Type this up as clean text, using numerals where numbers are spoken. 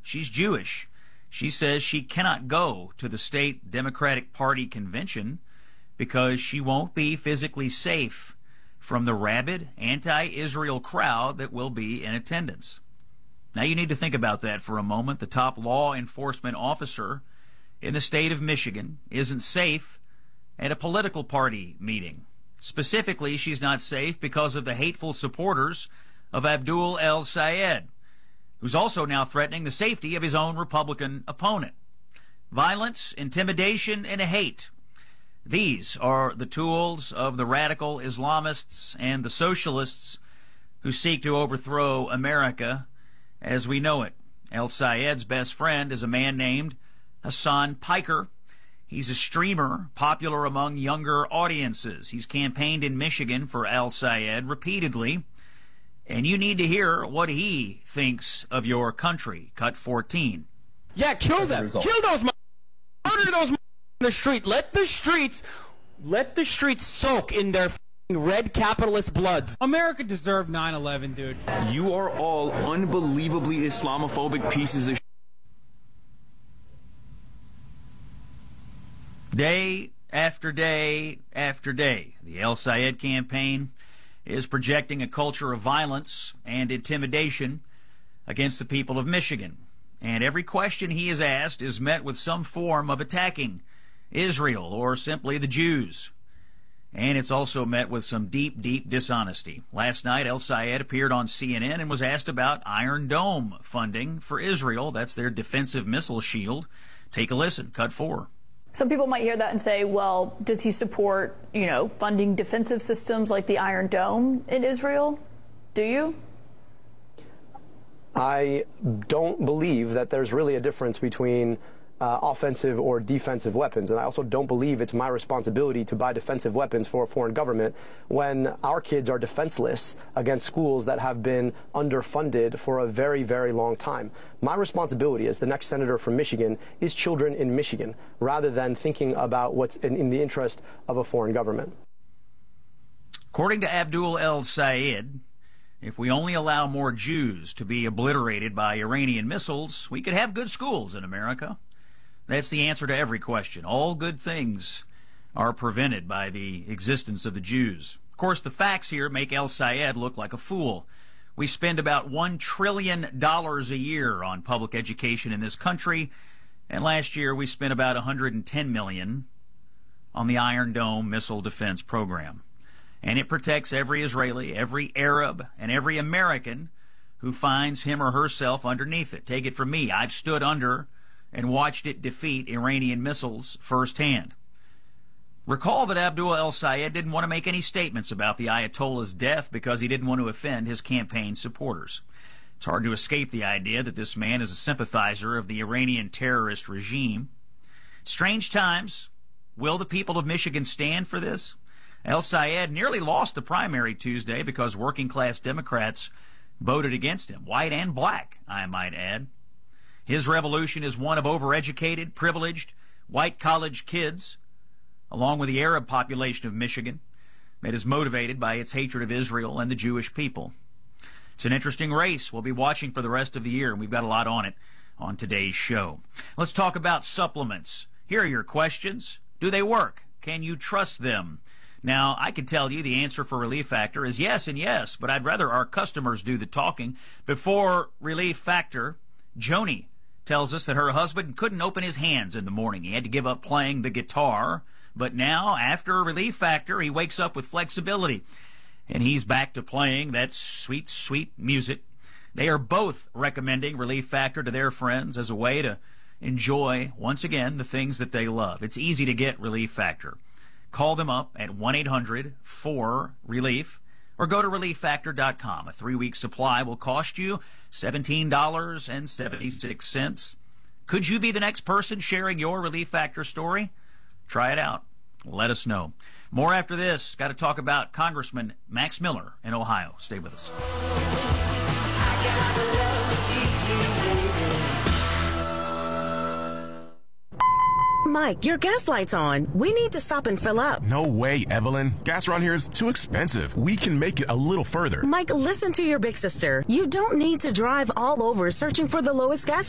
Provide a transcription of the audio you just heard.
She's Jewish. She says she cannot go to the state Democratic Party convention because she won't be physically safe from the rabid anti-Israel crowd that will be in attendance. Now you need to think about that for a moment. The top law enforcement officer in the state of Michigan isn't safe at a political party meeting. Specifically, she's not safe because of the hateful supporters of Abdul El-Sayed, who's also now threatening the safety of his own Republican opponent. Violence, intimidation, and hate. These are the tools of the radical Islamists and the socialists who seek to overthrow America as we know it. El-Sayed's best friend is a man named Hassan Piker. He's a streamer, popular among younger audiences. He's campaigned in Michigan for El-Sayed repeatedly. And you need to hear what he thinks of your country. Cut 14. Yeah, kill them. Kill those murder those in the street. Let the streets soak in their red capitalist bloods. America deserved 9/11, dude. You are all unbelievably Islamophobic pieces of Day after day after day, the El-Sayed campaign is projecting a culture of violence and intimidation against the people of Michigan. And every question he is asked is met with some form of attacking Israel or simply the Jews. And it's also met with some deep, deep dishonesty. Last night, El-Sayed appeared on CNN and was asked about Iron Dome funding for Israel. That's their defensive missile shield. Take a listen. Cut 4. Some people might hear that and say, well, does he support, funding defensive systems like the Iron Dome in Israel? Do you? I don't believe that there's really a difference between offensive or defensive weapons. And I also don't believe it's my responsibility to buy defensive weapons for a foreign government when our kids are defenseless against schools that have been underfunded for a very, very long time. My responsibility as the next senator from Michigan is children in Michigan, rather than thinking about what's in the interest of a foreign government. According to Abdul El-Sayed, if we only allow more Jews to be obliterated by Iranian missiles, we could have good schools in America. That's the answer to every question. All good things are prevented by the existence of the Jews. Of course, the facts here make El-Sayed look like a fool. We spend about $1 trillion a year on public education in this country, and last year we spent about $110 million on the Iron Dome missile defense program. And it protects every Israeli, every Arab, and every American who finds him or herself underneath it. Take it from me. I've stood under and watched it defeat Iranian missiles firsthand. Recall that Abdul El-Sayed didn't want to make any statements about the Ayatollah's death because he didn't want to offend his campaign supporters. It's hard to escape the idea that this man is a sympathizer of the Iranian terrorist regime. Strange times. Will the people of Michigan stand for this? El-Sayed nearly lost the primary Tuesday because working-class Democrats voted against him, white and black, I might add. His revolution is one of overeducated, privileged, white college kids, along with the Arab population of Michigan, that is motivated by its hatred of Israel and the Jewish people. It's an interesting race we'll be watching for the rest of the year, and we've got a lot on it on today's show. Let's talk about supplements. Here are your questions. Do they work? Can you trust them? Now, I can tell you the answer for Relief Factor is yes and yes, but I'd rather our customers do the talking. Before Relief Factor, Joni tells us that her husband couldn't open his hands in the morning. He had to give up playing the guitar. But now, after Relief Factor, he wakes up with flexibility. And he's back to playing that sweet, sweet music. They are both recommending Relief Factor to their friends as a way to enjoy, once again, the things that they love. It's easy to get Relief Factor. Call them up at 1-800-4RELIEF. Or go to ReliefFactor.com. A 3-week supply will cost you $17.76. Could you be the next person sharing your Relief Factor story? Try it out. Let us know. More after this. Got to talk about Congressman Max Miller in Ohio. Stay with us. Mike, your gas light's on. We need to stop and fill up. No way, Evelyn. Gas around here is too expensive. We can make it a little further. Mike, listen to your big sister. You don't need to drive all over searching for the lowest gas